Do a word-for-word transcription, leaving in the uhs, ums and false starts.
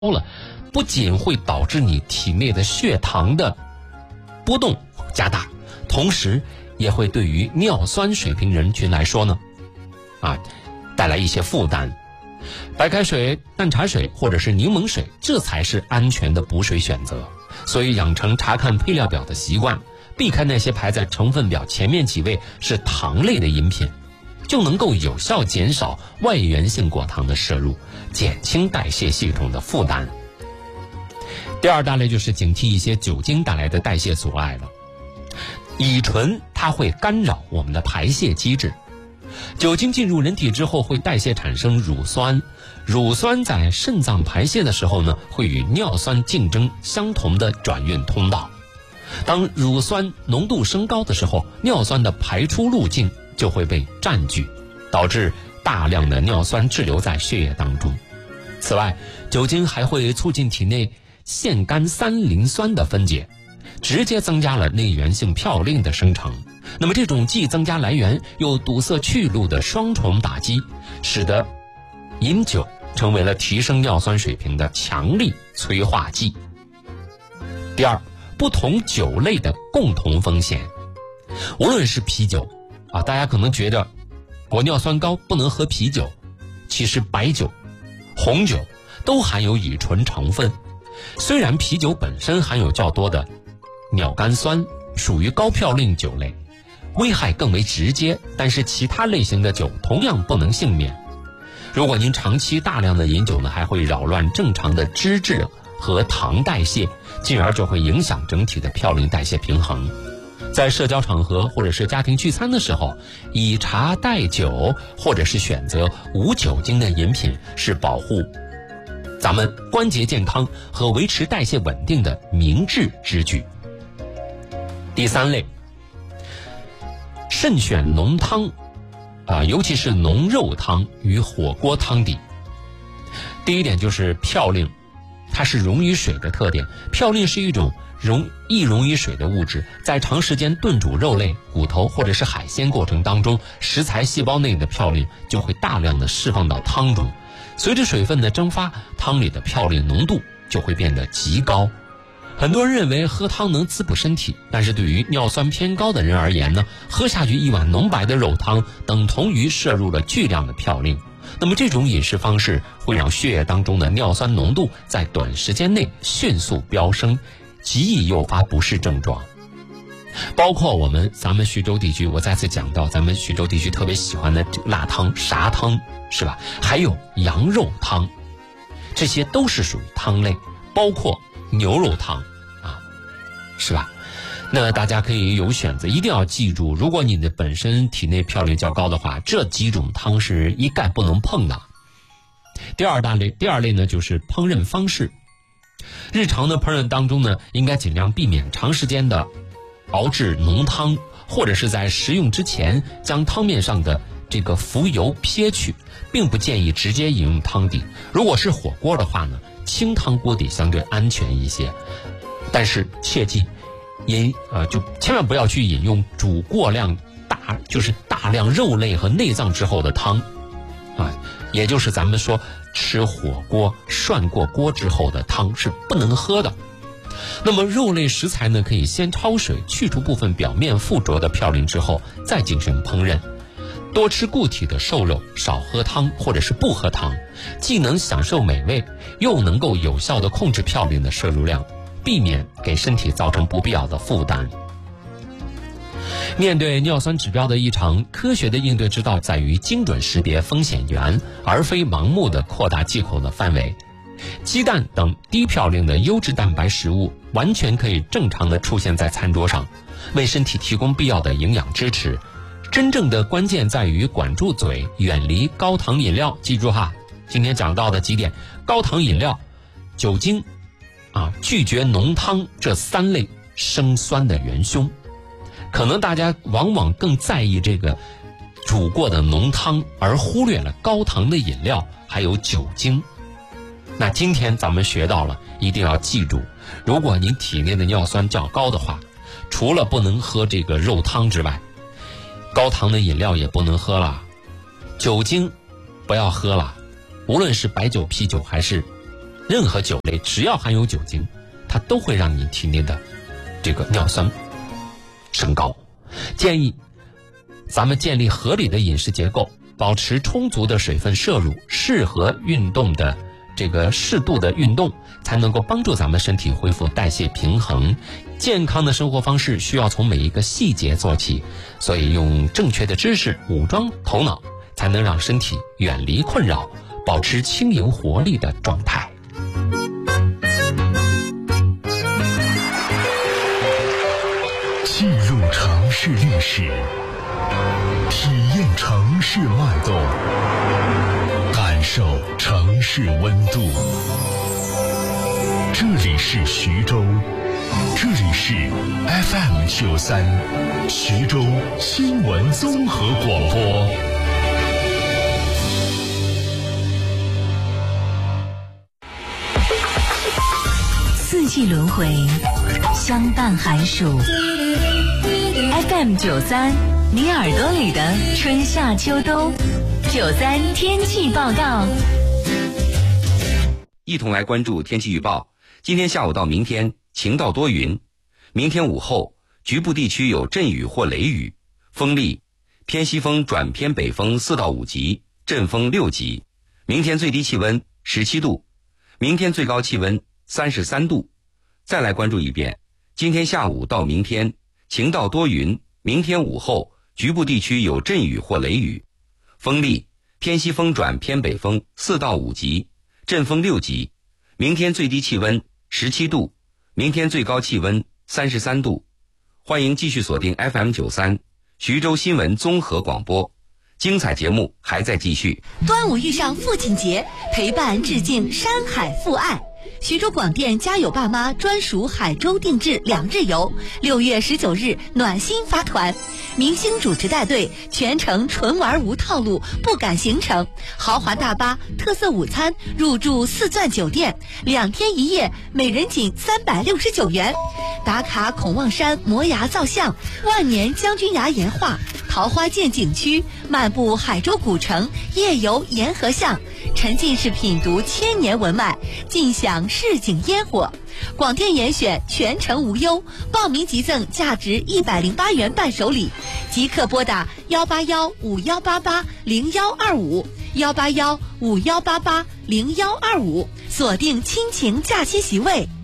了，不仅会导致你体内的血糖的波动加大，同时也会对于尿酸水平人群来说呢，啊，带来一些负担。白开水、淡茶水或者是柠檬水，这才是安全的补水选择。所以养成查看配料表的习惯，避开那些排在成分表前面几位是糖类的饮品，就能够有效减少外源性果糖的摄入，减轻代谢系统的负担。第二大类就是警惕一些酒精带来的代谢阻碍了。乙醇它会干扰我们的排泄机制，酒精进入人体之后会代谢产生乳酸，乳酸在肾脏排泄的时候呢，会与尿酸竞争相同的转运通道。当乳酸浓度升高的时候，尿酸的排出路径就会被占据，导致大量的尿酸滞留在血液当中。此外，酒精还会促进体内腺苷三磷酸的分解，直接增加了内源性嘌呤的生成。那么这种既增加来源又堵塞去路的双重打击，使得饮酒成为了提升尿酸水平的强力催化剂。第二，不同酒类的共同风险。无论是啤酒啊，大家可能觉得我尿酸高不能喝啤酒，其实白酒、红酒都含有乙醇成分。虽然啤酒本身含有较多的鸟苷酸，属于高嘌呤酒类，危害更为直接，但是其他类型的酒同样不能幸免。如果您长期大量的饮酒呢，还会扰乱正常的脂质和糖代谢，进而就会影响整体的嘌呤代谢平衡。在社交场合或者是家庭聚餐的时候，以茶代酒或者是选择无酒精的饮品，是保护咱们关节健康和维持代谢稳定的明智之举。第三类，慎选浓汤啊，尤其是浓肉汤与火锅汤底。第一点就是嘌呤，它是溶于水的特点。嘌呤是一种容易溶于水的物质，在长时间炖煮肉类、骨头或者是海鲜过程当中，食材细胞内的嘌呤就会大量的释放到汤中，随着水分的蒸发，汤里的嘌呤浓度就会变得极高。很多人认为喝汤能滋补身体，但是对于尿酸偏高的人而言呢，喝下去一碗浓白的肉汤等同于摄入了巨量的嘌呤。那么这种饮食方式会让血液当中的尿酸浓度在短时间内迅速飙升，极易诱发不适症状。包括我们咱们徐州地区，我再次讲到咱们徐州地区特别喜欢的辣汤、啥汤，是吧？还有羊肉汤，这些都是属于汤类，包括牛肉汤啊，是吧？那大家可以有选择，一定要记住，如果你的本身体内嘌呤较高的话，这几种汤是一概不能碰的。第二大类，第二类呢就是烹饪方式。日常的烹饪当中呢，应该尽量避免长时间的熬制浓汤，或者是在食用之前将汤面上的这个浮油撇去，并不建议直接饮用汤底。如果是火锅的话呢，清汤锅底相对安全一些，但是切记饮呃就千万不要去饮用煮过量大就是大量肉类和内脏之后的汤啊，也就是咱们说吃火锅涮过锅之后的汤是不能喝的。那么肉类食材呢，可以先焯水去除部分表面附着的嘌呤之后再进行烹饪。多吃固体的瘦肉，少喝汤或者是不喝汤，既能享受美味，又能够有效地控制嘌呤的摄入量，避免给身体造成不必要的负担。面对尿酸指标的异常，科学的应对之道在于精准识别风险源，而非盲目的扩大忌口的范围。鸡蛋等低嘌呤的优质蛋白食物完全可以正常的出现在餐桌上，为身体提供必要的营养支持。真正的关键在于管住嘴，远离高糖饮料。记住哈，今天讲到的几点：高糖饮料、酒精啊，拒绝浓汤，这三类生酸的元凶。可能大家往往更在意这个煮过的浓汤，而忽略了高糖的饮料还有酒精。那今天咱们学到了，一定要记住，如果您体内的尿酸较高的话，除了不能喝这个肉汤之外，高糖的饮料也不能喝了，酒精不要喝了，无论是白酒、啤酒还是任何酒类只要含有酒精，它都会让你体内的这个尿酸升高。建议咱们建立合理的饮食结构，保持充足的水分摄入，适合运动的这个适度的运动，才能够帮助咱们身体恢复代谢平衡。健康的生活方式需要从每一个细节做起，所以用正确的知识武装头脑，才能让身体远离困扰，保持轻盈活力的状态。 记录城市历史，体验城市脉动，感受城市温度。这里是徐州，这里是 F M 九三，徐州新闻综合广播。 四季轮回，相伴寒暑。F M 九三，你耳朵里的春夏秋冬。九三天气报告， 一同来关注天气预报。今天下午到明天晴到多云，明天午后局部地区有阵雨或雷雨，风力偏西风转偏北风四到五级，阵风六级。明天最低气温十七度，明天最高气温三十三度。再来关注一遍，今天下午到明天晴到多云，明天午后局部地区有阵雨或雷雨，风力偏西风转偏北风四到五级，阵风六级。明天最低气温十七度，明天最高气温三十三度。欢迎继续锁定 F M 九三徐州新闻综合广播，精彩节目还在继续。 端午遇上父亲节，陪伴致敬山海父爱。徐州广电家有爸妈专属海州定制两日游，六月十九日暖心发团，明星主持带队，全程纯玩无套路，不赶行程，豪华大巴、特色午餐，入住四钻酒店，两天一夜，每人仅三百六十九元。打卡孔望山摩崖造像、万年将军崖岩画、桃花涧景区，漫步海州古城，夜游沿河巷，沉浸式品读千年文脉，尽享市井烟火。广电严选全程无忧，报名即赠价值一百零八元伴手礼，即刻拨打幺八幺五幺八八零幺二五幺八幺五幺八八零幺二五，锁定亲情假期席位。